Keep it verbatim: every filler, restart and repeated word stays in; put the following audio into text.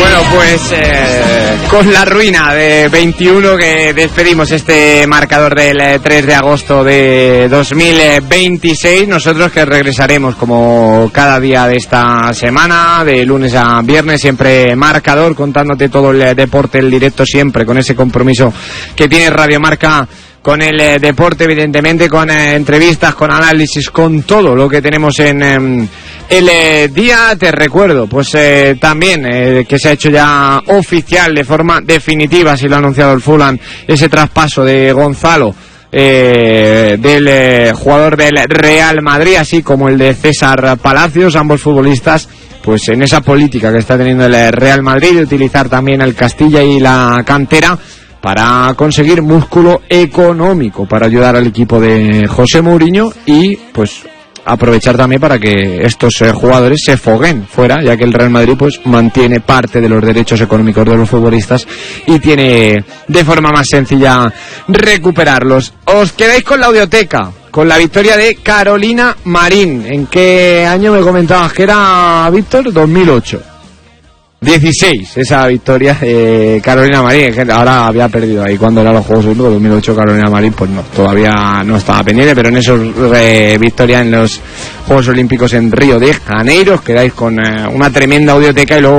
Bueno, pues eh, con la ruina de veintiuno que despedimos este marcador del tres de agosto de dos mil veintiséis, nosotros que regresaremos como cada día de esta semana, de lunes a viernes, siempre marcador, contándote todo el deporte, el directo, siempre con ese compromiso que tiene Radio Marca con el eh, deporte, evidentemente, con eh, entrevistas, con análisis, con todo lo que tenemos en eh, el eh, día. Te recuerdo, pues eh, también eh, que se ha hecho ya oficial de forma definitiva, si lo ha anunciado el Fulham, ese traspaso de Gonzalo, eh, del eh, jugador del Real Madrid, así como el de César Palacios, ambos futbolistas pues en esa política que está teniendo el Real Madrid de utilizar también el Castilla y la cantera para conseguir músculo económico, para ayudar al equipo de José Mourinho y pues aprovechar también para que estos eh, jugadores se foguen fuera, ya que el Real Madrid pues mantiene parte de los derechos económicos de los futbolistas y tiene de forma más sencilla recuperarlos. Os quedáis con la audioteca, con la victoria de Carolina Marín. ¿En qué año me comentabas que era, Víctor? dos mil ocho. dieciséis, esa victoria de Carolina Marín, que ahora había perdido ahí cuando eran los Juegos Olímpicos, dos mil ocho Carolina Marín, pues no, todavía no estaba pendiente, pero en esos eh, victorias en los Juegos Olímpicos en Río de Janeiro, os quedáis con eh, una tremenda audioteca y luego